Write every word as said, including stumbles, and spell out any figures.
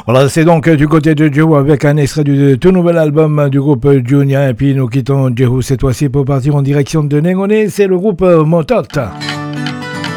Voilà, c'est donc du côté de Jehu avec un extrait du tout nouvel album du groupe Junior. Et puis nous quittons Jehu cette fois-ci pour partir en direction de Nengone. C'est le groupe Motot.